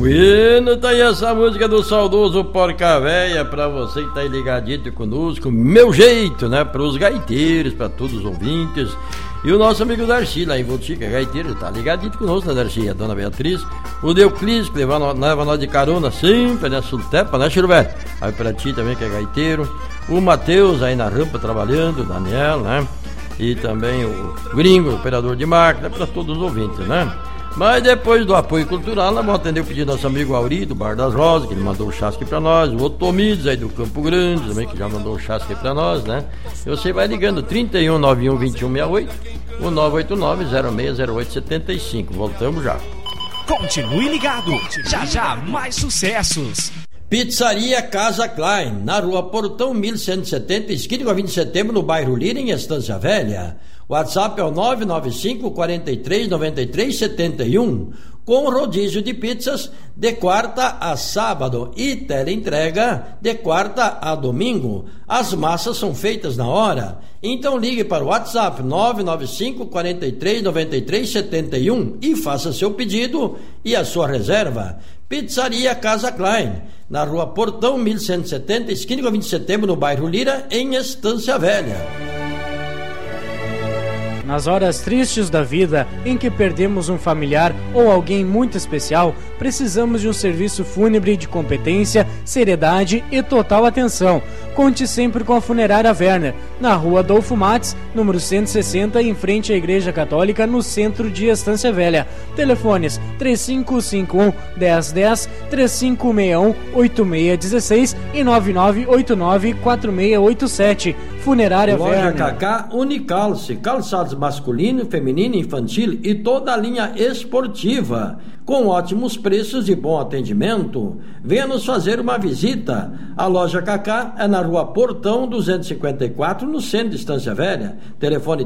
Bueno, tá aí essa música do saudoso Porca Véia pra você que tá aí ligadito conosco, meu jeito, né, pros gaiteiros, pra todos os ouvintes. E o nosso amigo Darcy, lá em Votica, gaiteiro, tá ligadito conosco, né, Darcy? A dona Beatriz, o Deuclis, que leva nós de carona sempre, né, Sultepa, né, Chirubé? Aí pra ti também, que é gaiteiro. O Matheus, aí na rampa, trabalhando, o Daniel, né? E também o Gringo, operador de máquina, pra todos os ouvintes, né? Mas depois do apoio cultural, nós vamos atender o pedido do nosso amigo Auri, do Bar das Rosas, que ele mandou o chasque pra nós, o Otomides aí do Campo Grande também, que já mandou o chasque pra nós, né? E você vai ligando 3191-2168 ou 989-060875. Voltamos já. Continue ligado, já mais sucessos. Pizzaria Casa Klein, na rua Portão 1170, esquina com a 20 de setembro, no bairro Lira, em Estância Velha. WhatsApp é o 995-43-93-71, com rodízio de pizzas de quarta a sábado e teleentrega de quarta a domingo. As massas são feitas na hora. Então ligue para o WhatsApp 995-43-93-71 e faça seu pedido e a sua reserva. Pizzaria Casa Klein, na rua Portão 1170, esquina com a 20 de setembro, no bairro Lira, em Estância Velha. Nas horas tristes da vida, em que perdemos um familiar ou alguém muito especial, precisamos de um serviço fúnebre de competência, seriedade e total atenção. Conte sempre com a Funerária Werner, na rua Adolfo Mates, número 160, em frente à Igreja Católica, no centro de Estância Velha. Telefones 3551-1010, 3561-8616 e 9989-4687. Funerária Loja Werner. Cacá Unicalce, calçados masculino, feminino, infantil e toda a linha esportiva, com ótimos preços e bom atendimento. Venha nos fazer uma visita. A Loja Cacá é na rua Portão 254, no centro de Estância Velha. Telefone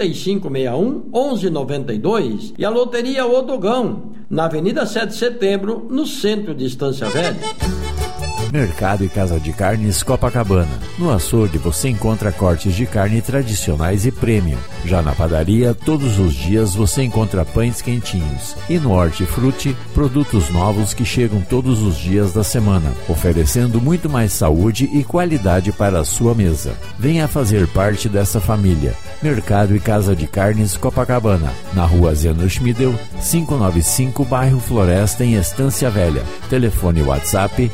3561-1192. E a Loteria Odogão, na Avenida 7 de Setembro, no centro de Estância Velha. Mercado e Casa de Carnes Copacabana. No açougue você encontra cortes de carne tradicionais e premium. Já na padaria, todos os dias você encontra pães quentinhos. E no Hortifruti, produtos novos que chegam todos os dias da semana, oferecendo muito mais saúde e qualidade para a sua mesa. Venha fazer parte dessa família. Mercado e Casa de Carnes Copacabana, na rua Zeno Schmidel, 595, bairro Floresta, em Estância Velha. Telefone WhatsApp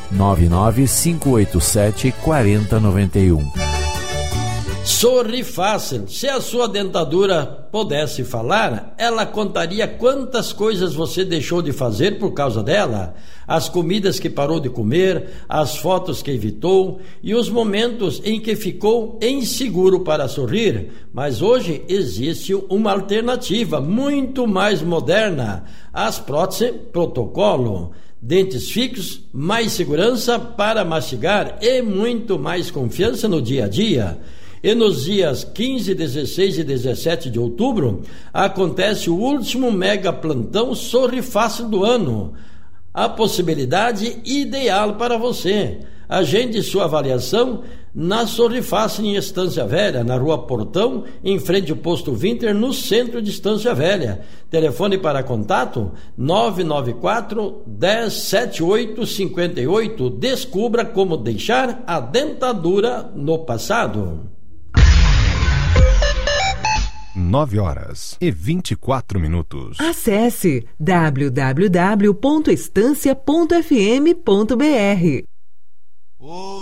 99587-4091. Sorri Fácil. Se a sua dentadura pudesse falar, ela contaria quantas coisas você deixou de fazer por causa dela, as comidas que parou de comer, as fotos que evitou e os momentos em que ficou inseguro para sorrir. Mas hoje existe uma alternativa muito mais moderna: as próteses Protocolo. Dentes fixos, mais segurança para mastigar e muito mais confiança no dia a dia. E nos dias 15, 16 e 17 de outubro, acontece o último mega plantão Sorri Fácil do ano. A possibilidade ideal para você. Agende sua avaliação na Sorri Fácil, em Estância Velha, na rua Portão, em frente ao posto Winter, no centro de Estância Velha. Telefone para contato 994-107858. Descubra como deixar a dentadura no passado. 9h24. Acesse www.estancia.fm.br.